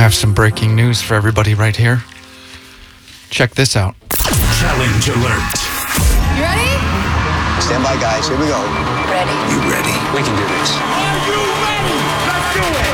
have some breaking news for everybody right here. Check this out. Challenge alert. You ready? Stand by, guys. Here we go. Ready. You ready? We can do this. Are you ready? Let's do it.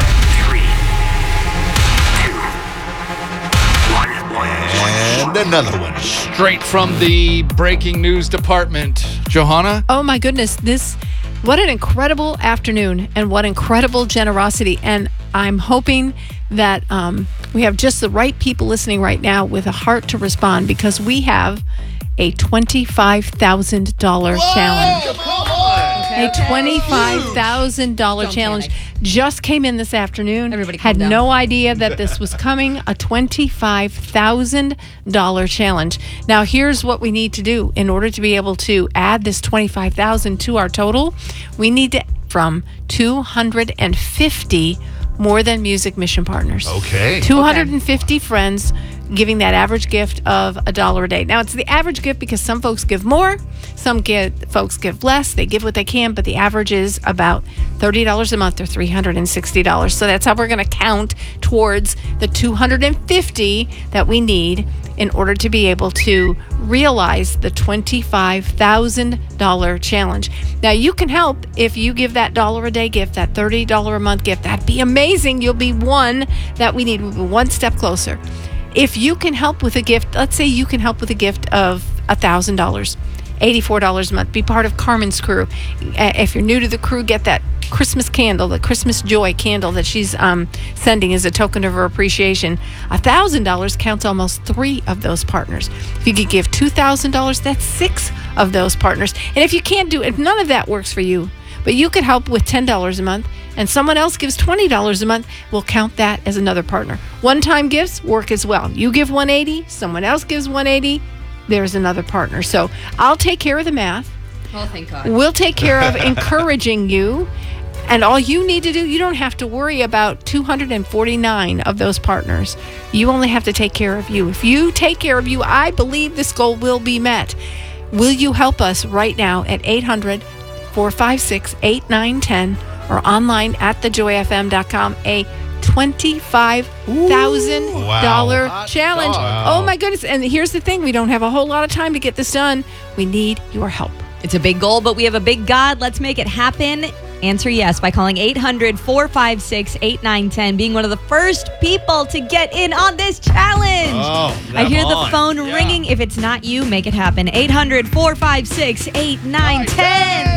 3, 2, 1. And another one. Straight from the breaking news department. Johanna? Oh my goodness, what an incredible afternoon and what incredible generosity. And I'm hoping that we have just the right people listening right now with a heart to respond, because we have a $25,000 challenge. A $25,000 challenge just came in this afternoon. Everybody had calm down. no idea that this was coming. A $25,000 challenge. Now, here's what we need to do in order to be able to add this $25,000 to our total. We need to from 250 More Than Music mission partners. Okay. 250 friends giving that average gift of $1 a day. Now, it's the average gift because some folks give more, folks give less. They give what they can, but the average is about $30 a month or $360. So that's how we're going to count towards the 250 that we need in order to be able to realize the $25,000 challenge. Now, you can help if you give that $1 a day gift, that $30 a month gift. That'd be amazing. You'll be one that we need. We'll be one step closer. If you can help with a gift, let's say you can help with a gift of $1,000, $84 a month. Be part of Carmen's crew. If you're new to the crew, get that Christmas candle, the Christmas Joy candle that she's sending as a token of her appreciation. $1,000 counts almost 3 of those partners. If you could give $2,000, that's 6 of those partners. And if you can't do, if none of that works for you, but you could help with $10 a month, and someone else gives $20 a month, we'll count that as another partner. One-time gifts work as well. You give $180, someone else gives $180, there's another partner. So I'll take care of the math. Oh, thank God. We'll take care of encouraging you. And all you need to do, you don't have to worry about 249 of those partners. You only have to take care of you. If you take care of you, I believe this goal will be met. Will you help us right now at 800-456-8910 or online at thejoyfm.com? A $25,000 challenge. Wow. Oh my goodness. And here's the thing. We don't have a whole lot of time to get this done. We need your help. It's a big goal, but we have a big God. Let's make it happen. Answer yes by calling 800-456-8910, being one of the first people to get in on this challenge. Oh, I hear come the on. phone ringing. If it's not you, make it happen. 800-456-8910.